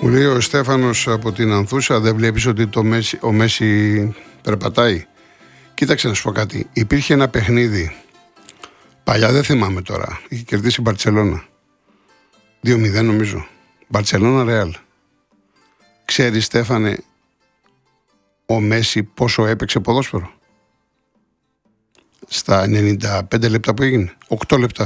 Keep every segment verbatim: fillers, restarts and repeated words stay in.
Μου λέει ο Στέφανος από την Ανθούσα, δεν βλέπεις ότι το Μέση, ο Μέση περπατάει? Κοίταξε να σου πω κάτι. Υπήρχε ένα παιχνίδι, παλιά δεν θυμάμαι τώρα, είχε κερδίσει η Μπαρτσελώνα. δύο μηδέν νομίζω. Μπαρτσελώνα Ρεάλ. Ξέρεις, Στέφανε, ο Μέση πόσο έπαιξε ποδόσφαιρο? Στα ενενήντα πέντε λεπτά που έγινε. οκτώ λεπτά.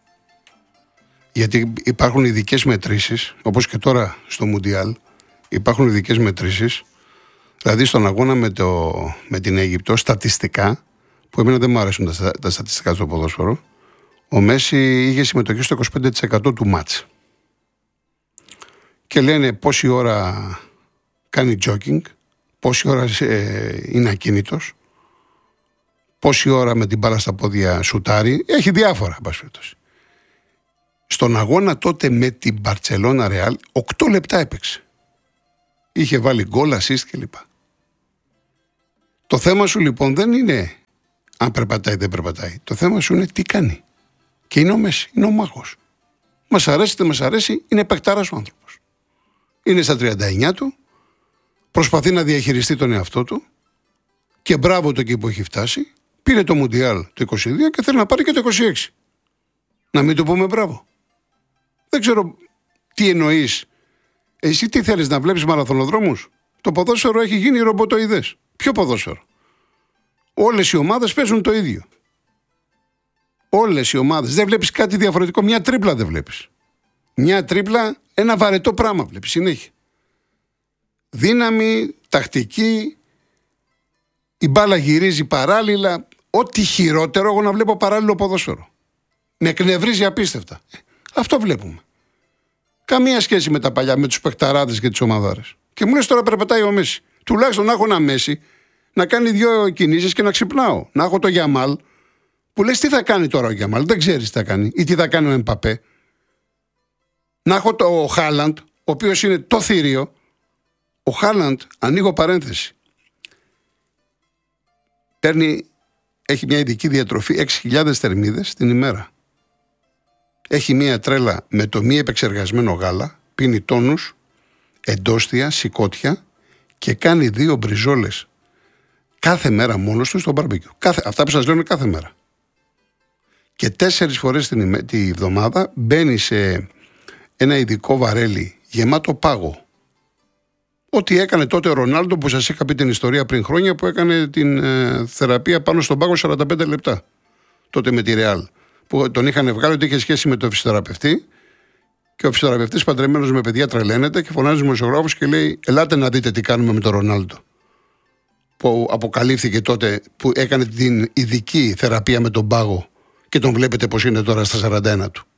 Γιατί υπάρχουν ειδικές μετρήσεις, όπως και τώρα στο Μουντιάλ, υπάρχουν ειδικές μετρήσεις. Δηλαδή στον αγώνα με, το, με την Αίγυπτο, στατιστικά, που εμένα δεν μου αρέσουν τα, τα στατιστικά στο ποδόσφαιρο, ο Μέση είχε συμμετοχή στο είκοσι πέντε τοις εκατό του μάτς. Και λένε πόση ώρα κάνει jogging, πόση ώρα ε, είναι ακίνητος, πόση ώρα με την μπάλα στα πόδια σουτάρει, έχει διάφορα, εν πάση περιπτώσει. Στον αγώνα τότε με την Μπαρτσελώνα Ρεάλ, οκτώ λεπτά έπαιξε. Είχε βάλει γκολ, assist κλπ. Το θέμα σου λοιπόν δεν είναι αν περπατάει ή δεν περπατάει. Το θέμα σου είναι τι κάνει. Και είναι ο Μέση, είναι ο μάγος. Μας αρέσει, δεν μας αρέσει, είναι παικτάρας ο άνθρωπος. Είναι στα τριάντα εννιά του, προσπαθεί να διαχειριστεί τον εαυτό του και μπράβο το εκεί που έχει φτάσει. Πήρε το Μουντιάλ το είκοσι δύο και θέλει να πάρει και το είκοσι έξι. Να μην του πούμε μπράβο. Δεν ξέρω τι εννοείς. Εσύ τι θέλεις, να βλέπεις μαραθωνοδρόμους? Το ποδόσφαιρο έχει γίνει ρομποτοειδές. Ποιο ποδόσφαιρο? Όλες οι ομάδες παίζουν το ίδιο. Όλες οι ομάδες. Δεν βλέπεις κάτι διαφορετικό. Μια τρίπλα δεν βλέπεις. Μια τρίπλα, ένα βαρετό πράγμα βλέπεις συνέχεια. Δύναμη, τακτική, η μπάλα γυρίζει παράλληλα. Ό,τι χειρότερο εγώ να βλέπω παράλληλο ποδόσφαιρο. Με εκνευρίζει απίστευτα. Αυτό βλέπουμε. Καμία σχέση με τα παλιά, με τους παικταράδες και τις ομαδάρες. Και μου λες τώρα περπατάει ο Μέση. Τουλάχιστον να έχω ένα Μέση να κάνει δύο κινήσεις και να ξυπνάω. Να έχω το Γιαμάλ που λες τι θα κάνει τώρα ο Γιαμάλ, δεν ξέρεις τι θα κάνει, ή τι θα κάνει ο Εμπαπέ. Να έχω το Χάλαντ, ο οποίος είναι το θηρίο. Ο Χάλαντ, ανοίγω παρένθεση, παίρνει, έχει μια ειδική διατροφή έξι χιλιάδες θερμίδες την ημέρα. Έχει μια τρέλα με το μη επεξεργασμένο γάλα, πίνει τόνους, εντόστια, σηκώτια και κάνει δύο μπριζόλες κάθε μέρα μόνος του στο μπαρμπεκιού. Κάθε, αυτά που σας λέω είναι κάθε μέρα. Και τέσσερις φορές την τη εβδομάδα μπαίνει σε ένα ειδικό βαρέλι γεμάτο πάγο. Ό,τι έκανε τότε ο Ρονάλντο, που σας είχα πει την ιστορία πριν χρόνια, που έκανε την ε, θεραπεία πάνω στον πάγο σαράντα πέντε λεπτά. Τότε με τη Ρεάλ. Που τον είχαν βγάλει ότι είχε σχέση με τον φυσιοθεραπευτή. Και ο φυσιοθεραπευτής παντρεμένος με παιδιά τρελαίνεται και φωνάζει δημοσιογράφος και λέει: ελάτε να δείτε τι κάνουμε με τον Ρονάλντο. Που αποκαλύφθηκε τότε, που έκανε την ειδική θεραπεία με τον πάγο και τον βλέπετε πως είναι τώρα στα σαράντα ένα του.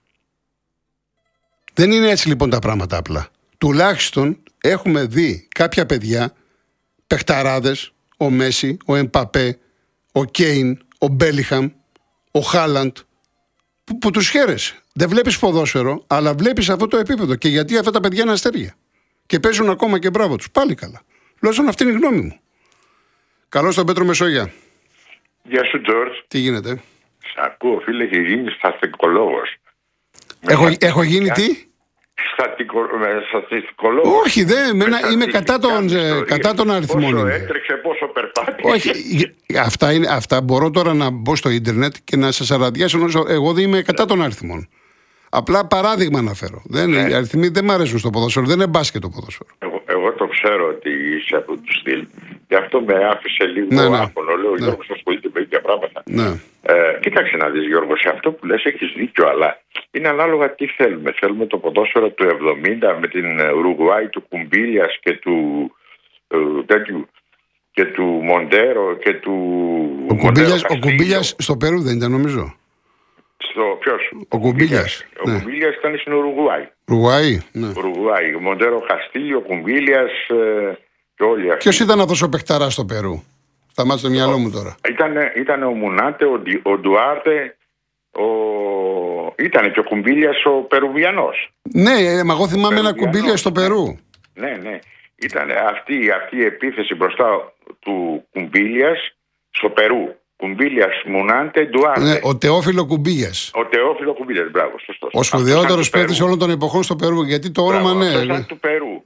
Δεν είναι έτσι λοιπόν τα πράγματα απλά. Τουλάχιστον έχουμε δει κάποια παιδιά, παιχταράδες, ο Μέση, ο Εμπαπέ, ο Κέιν, ο Μπέλιχαμ, ο Χάλαντ, που, που τους χαίρεσαι. Δεν βλέπεις ποδόσφαιρο, αλλά βλέπεις αυτό το επίπεδο. Και γιατί αυτά τα παιδιά είναι αστέρια. Και παίζουν ακόμα και μπράβο τους. Πάλι καλά. Τουλάχιστον αυτή είναι η γνώμη μου. Καλώς τον Πέτρο Μεσόγεια. Γεια σου, Τζορτζ. Τι γίνεται? Σ' ακούω, φίλε, έχει γίνει στατικολόγος. Έχω, έχω γίνει τι? Στατιστικολόγος. Όχι, δεν, είμαι κατά των, κατά των αριθμών. Πόσο έτρεξε, πόσο περπάτησε. Όχι, αυτά, είναι, αυτά μπορώ τώρα να μπω στο ίντερνετ και να σας αραδιάσω. Εγώ δεν είμαι κατά των αριθμών. Απλά παράδειγμα αναφέρω. Δεν, ναι. Οι αριθμοί δεν μου αρέσουν στο ποδόσφαιρο, δεν είναι μπάσκετ το ποδόσφαιρο. Εγώ, εγώ το ξέρω ότι είσαι από του στυλ. Γι' αυτό με άφησε λίγο ναι, ναι. άπονο. Λέω, ναι. Γιώργος ασχολείται με τέτοια πράγματα. Ναι. Ε, κοίταξε να δεις, Γιώργο, σε αυτό που λες έχεις δίκιο, αλλά είναι ανάλογα τι θέλουμε. Θέλουμε το ποδόσφαιρο του εβδομήντα με την Ουρουγουάη του Κουμπίλιας και του ε, τέτοιου, και του Μοντέρο και του... Ο Κουμπίλιας, ο Κουμπίλιας στο Περού δεν ήταν, νομίζω. Στο ποιος? Ο Κουμπίλιας. Ο ναι. Κουμπίλιας ήταν στην Ουρουγουάη. Ουρουγουάη, ναι. Ουρουγουάη. Μοντέρο Καστίλιο, Κουμπίλιας ε, και όλοι αυτοί. Ποιος ήταν αυτός ο παιχταράς στο Περού? Σταμάτησε το μυαλό μου τώρα. Ήτανε, ήτανε ο Μουνάτε, ο, ο Ντουάρτε, ο... ήτανε και ο Κουμπίλιας ο Περουβιανός. Ναι, μα εγώ θυμάμαι ένα Κουμπίλια στο Περού. Ναι, ναι. Ήτανε αυτή, αυτή η επίθεση μπροστά του Κουμπίλιας στο Περού. Κουμπίλιας, Μουνάντε, Ντουάρτε. Ναι, ο Τεόφιλο Κουμπίλιας. Ο Τεόφιλο Κουμπίλιας, μπράβο. Σωστός. Ο σπουδαιότερος παίκτης όλων των εποχών στο Περού. Γιατί το όνομα, μπράβο, ναι. Αυτό ήταν του Περού.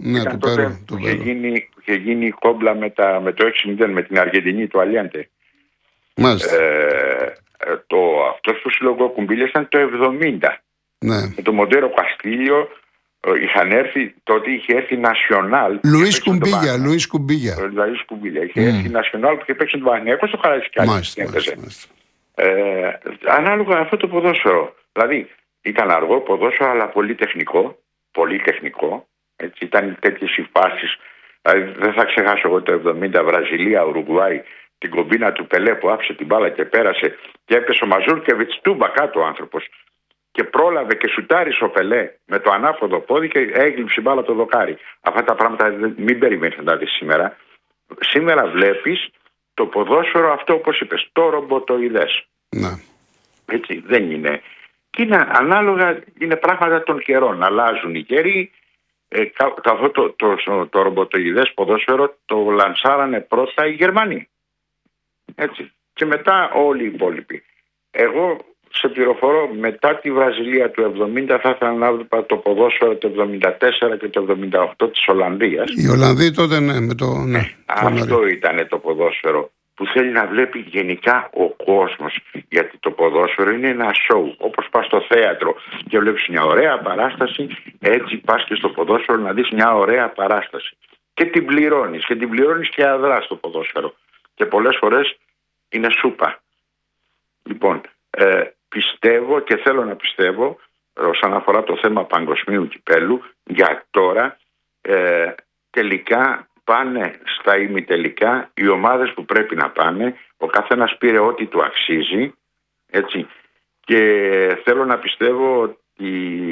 Ναι, Ήταν του τότε Περού, που του είχε Περού. γίνει, που είχε γίνει η κόμπλα με, τα, με το έξι μηδέν με την Αργεντινή του Αλιάντε. Μάλιστα. Ε, το, αυτός που συλλογό ο Κουμπίλιας ήταν το εβδομήντα. Ναι. Με το Μοντέρο Καστίλιο ε, είχαν έρθει, τότε είχε έρθει Νασιονάλ. Λουίς Κουμπίγια, Λουίς Κουμπίγια. Λουίς Κουμπίγια. Είχε mm. έρθει Νασιονάλ που είχε παίξει τον Παναθηναϊκό στο Καραϊσκάκι. Μάλιστα, μάλιστα, μάλιστα. Ε, ανάλογα αυτό το ποδόσφαιρο. Δηλαδή ήταν αργό ποδόσφαιρο αλλά πολύ τεχνικό. Πολύ τεχνικό. Έτσι, ήταν τέτοιες οι φάσεις. Δηλαδή, δεν θα ξεχάσω εγώ το εβδομήντα Βραζιλία, Ουρουγουάη, την κομπίνα του Πελέ που άφησε την μπάλα και πέρασε και έπεσε ο Μαζούρκεβιτς τούμπα κάτω ο άνθρωπος. Και πρόλαβε και σουτάρισε ο Πελέ με το ανάποδο πόδι και έγλειψε μπάλα το δοκάρι. Αυτά τα πράγματα μην περιμένεις να τα δεις σήμερα. Σήμερα βλέπεις το ποδόσφαιρο αυτό όπως είπες, το ρομποτοειδές. Ναι. Έτσι δεν είναι. Και είναι ανάλογα, είναι πράγματα των καιρών. Αλλάζουν οι καιροί. Ε, αυτό το, το, το, το ρομποτοειδές ποδόσφαιρο το λανσάρανε πρώτα οι Γερμανοί. Έτσι. Και μετά όλοι οι υπόλοιποι. Εγώ σε πληροφορώ, μετά τη Βραζιλία του εβδομήντα θα ήθελα να δω το ποδόσφαιρο το εβδομήντα τέσσερα και το εβδομήντα οκτώ της Ολλανδίας. Οι Ολλανδοί τότε ναι, με το... Ναι, ε, αυτό ήταν το ποδόσφαιρο που θέλει να βλέπει γενικά ο κόσμος, γιατί το ποδόσφαιρο είναι ένα show. Όπως πας στο θέατρο και βλέπεις μια ωραία παράσταση, έτσι πας και στο ποδόσφαιρο να δεις μια ωραία παράσταση. Και την πληρώνεις, και την πληρώνεις και αδρά στο ποδόσφαιρο. Και πολλές φορές είναι σούπα. Λοιπόν, ε, πιστεύω και θέλω να πιστεύω όσον αφορά το θέμα παγκοσμίου κυπέλου, για τώρα ε, τελικά πάνε στα ημιτελικά οι ομάδες που πρέπει να πάνε. Ο καθένας πήρε ό,τι του αξίζει, έτσι, και θέλω να πιστεύω ότι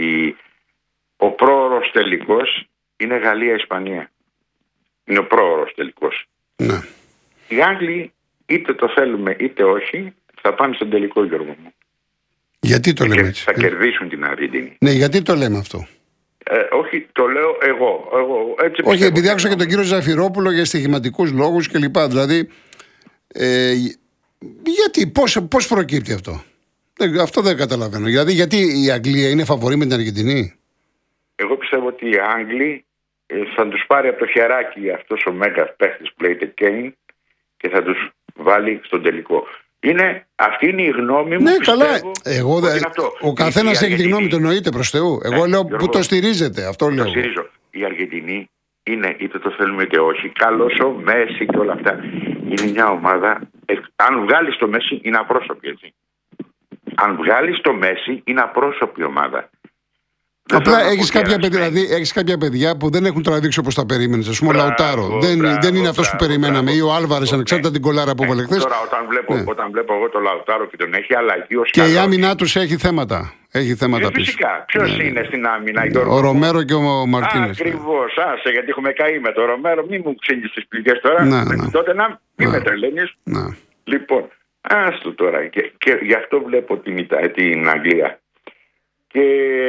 ο πρόωρος τελικός είναι Γαλλία-Ισπανία. Είναι ο πρόωρος τελικός. Ναι. Οι Άγγλοι είτε το θέλουμε είτε όχι θα πάνε στον τελικό, Γιώργο μου. Γιατί το λέμε έτσι? Θα κερδίσουν την Αργεντινή. Ναι, γιατί το λέμε αυτό? Ε, όχι, το λέω εγώ. εγώ έτσι όχι, επειδή άκουσα και τον κύριο Ζαφυρόπουλο για στοιχηματικούς λόγους κλπ. Δηλαδή, ε, γιατί, πώς, πώς προκύπτει αυτό? Δεν, αυτό δεν καταλαβαίνω. Δηλαδή, γιατί η Αγγλία είναι φαβορή με την Αργεντινή? Εγώ πιστεύω ότι οι Άγγλοι ε, θα τους πάρει από το χεράκι αυτός ο μέγας παίχτης που λέγεται Κέιν και θα τους βάλει στον τελικό. Είναι, αυτή είναι η γνώμη μου. Ναι, πιστεύω, καλά. Εγώ δε, ο καθένας έχει τη γνώμη του, εννοείται, προς Θεού. Εγώ ναι, λέω Γιώργο, που το στηρίζετε. Αυτό λέω. Το στηρίζω. Η Αργεντινή είναι, είτε το θέλουμε είτε όχι, καλός ο Μέση και όλα αυτά. Είναι μια ομάδα. Ε, αν βγάλεις το Μέση, είναι απρόσωπη, έτσι. Αν βγάλεις το Μέση, είναι απρόσωπη ομάδα. Απλά έχεις κάποια, δηλαδή, έχεις κάποια παιδιά που δεν έχουν τραβήξει όπως τα περίμενες. Ας πούμε ο Λαουτάρο. Δεν, μπράβο, δεν είναι αυτός που περιμέναμε. Ή ο Άλβαρες, ανεξάρτητα την κολάρα που βάλε χθες. Τώρα, όταν βλέπω, ναι. όταν βλέπω εγώ τον Λαουτάρο και τον έχει αλλαγή ως και καλός. Η άμυνά τους έχει θέματα. Έχει θέματα πίσω. Φυσικά. Ποιος ναι, είναι ναι. στην άμυνα, Γιώργο? Ο Ρομέρο και ο Μαρτίνες. Ακριβώς. Άσε, γιατί έχουμε καεί με τον Ρομέρο. Μην μου ξύνεις τις πληγές τώρα. Ναι, ναι. Τότε να μην με τρελαίνεις. Λοιπόν, άστο τώρα. Και, και γι' αυτό βλέπω την, την Αγγλία. Και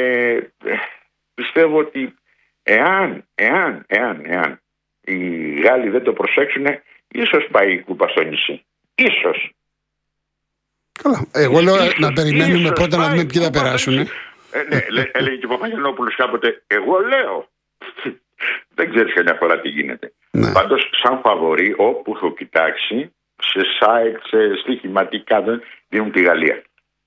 πιστεύω ότι εάν, εάν, εάν, εάν οι Γάλλοι δεν το προσέξουν, ίσως πάει η κούπα στο νησί. Ίσως. Καλά. Εγώ λέω ίσως, να περιμένουμε ίσως πρώτα να δούμε ποιοι θα περάσουν. Ε, ναι, έλεγε και ο Παπαγιαννόπουλος κάποτε, εγώ λέω. Δεν ξέρεις καμιά φορά τι γίνεται. Ναι. Πάντως, σαν φαβορί, όπου έχω κοιτάξει, σε site, σε στοιχηματικά, δεν δίνουν τη Γαλλία.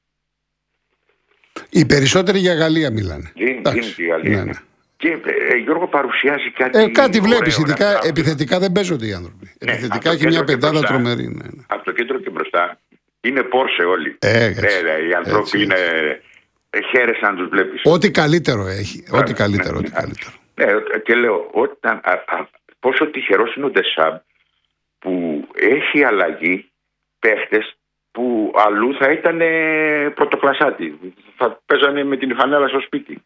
Οι περισσότεροι για Γαλλία μιλάνε. Δίνουν τη Γαλλία. Ναι, ναι. Και ε, Γιώργο παρουσιάζει κάτι. Ε, κάτι βλέπεις, ειδικά να... επιθετικά δεν παίζονται οι άνθρωποι. Ναι, επιθετικά έχει μια πεντάδα τρομερή. Ναι, ναι. Από το κέντρο και μπροστά είναι Πόρσε όλοι. Ε, έτσι, ε, οι άνθρωποι έτσι, είναι. Ε, χαίρεσαι να τους βλέπεις. Ό,τι καλύτερο έχει. Ό,τι ναι, καλύτερο. Ναι, ό,τι ναι. καλύτερο. Ναι, και λέω, όταν, α, α, πόσο τυχερός είναι ο Ντεσάμπ που έχει αλλαγή παίχτες που αλλού θα ήταν πρωτοκλασάτη. Θα παίζανε με την φανέλα στο σπίτι.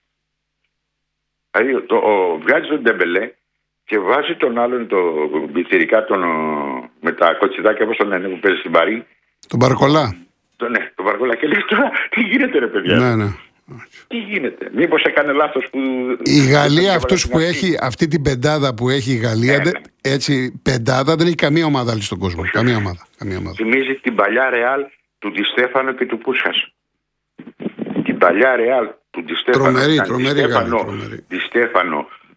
Δηλαδή το, ο, βγάζει τον Ντεμπελέ και βάζει τον άλλον, τον πιτσιρικά, τον, με τα κοτσιδάκια, όπως τον λένε, που παίζει στην Παρί. Τον Μπαρκολά. Το, ναι, τον Μπαρκολά. Και λέει τώρα, τι γίνεται ρε παιδιά. Ναι, ναι. Τι γίνεται, μήπως έκανε λάθος που... Η Γαλλία, αυτός που έχει, αυτή την πεντάδα που έχει η Γαλλία, ναι, ναι. έτσι, πεντάδα δεν έχει καμία ομάδα άλλη στον κόσμο. Καμία ομάδα, καμία ομάδα. Θυμίζει την παλιά Ρεάλ του Ντι Στέφανο και του Πούσχας. Την παλιά Ρεάλ του Ντι Στέφανο, τρομερή, τρομερή, Ντι Στέφανο,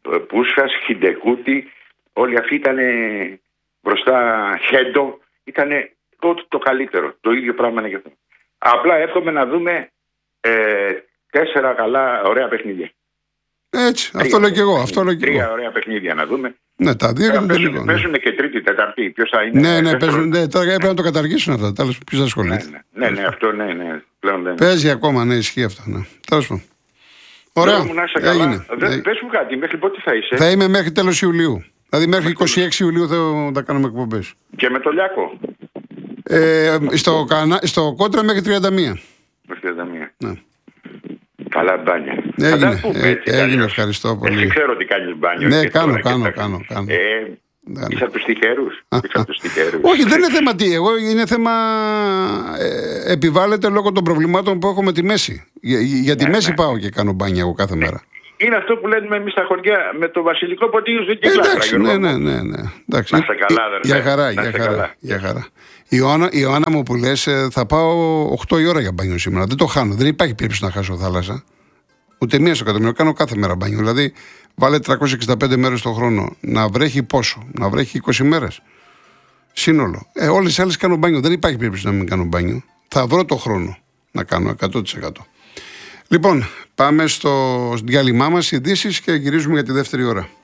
Πούσχας, Χιντεκούτη, όλοι αυτοί ήταν μπροστά, Χέντο, ήταν το, το καλύτερο. Το ίδιο πράγμα είναι και αυτό. Απλά εύχομαι να δούμε ε, τέσσερα καλά, ωραία παιχνίδια. Έτσι, Τρία, αυτό λέω και εγώ. Αυτό λέω και τρία εγώ. ωραία παιχνίδια να δούμε. Ναι, τα δύο είναι παίζουν, λίγο. παίζουν και τρίτη, τεταρτή. Ποιος θα είναι. Ναι, ναι, παίζουν, ναι, τώρα έπρεπε να το καταργήσουν αυτό. Τέλος, ποιος θα ασχολείται. Ναι, ναι, ναι, ναι, αυτό ναι, ναι. Πλέον δεν. Παίζει ακόμα, ναι, ισχύει αυτό. Ναι. Τέλος πάντων. Ωραία. Έγινε. Δεν πες μου κάτι, μέχρι πότε θα είσαι. Θα είμαι μέχρι τέλος Ιουλίου. Δηλαδή μέχρι είκοσι έξι Ιουλίου θα, θα κάνουμε εκπομπές. Και με το Λιάκο. Ε, στο, στο Κόντρα μέχρι τριάντα μία. Μέχρι τριάντα μία. Ναι. Καλά μπάνια. Έγινε, ε, έγινε, ευχαριστώ πολύ. Δεν ξέρω τι κάνεις μπάνιο. Ναι, κάνω, κάνω, κάνω, κάνω. Ε, είσαι από τους τυχερούς. Όχι, δεν είναι θέμα τι. Εγώ είναι θέμα. Ε, επιβάλλεται λόγω των προβλημάτων που έχω με τη μέση. Για, για τη ναι, μέση ναι. πάω και κάνω μπάνια εγώ κάθε μέρα. Είναι αυτό που λέμε εμείς στα χωριά με το βασιλικό ποτήρι ζωή και κλάδρα. Εντάξει, ναι, ναι, ναι, ναι. Εντάξει. Να είστε καλά, αδερφέ. Για χαρά, για χαρά. Καλά. Για χαρά. Η Ιωάννα, η Ιωάννα μου που λες, θα πάω οκτώ η ώρα για μπάνιο σήμερα. Δεν το χάνω. Δεν υπάρχει περίπτωση να χάσω θάλασσα. Ούτε μία στο εκατομμύριο. Κάνω κάθε μέρα μπάνιο. Δηλαδή, βάλε τριακόσιες εξήντα πέντε μέρες το χρόνο. Να βρέχει πόσο, να βρέχει είκοσι μέρες. Σύνολο. Ε, όλες τις άλλες κάνω μπάνιο. Δεν υπάρχει περίπτωση να μην κάνω μπάνιο. Θα βρω το χρόνο να κάνω εκατό τοις εκατό. Λοιπόν, πάμε στο διάλειμμά μας, ειδήσεις και γυρίζουμε για τη δεύτερη ώρα.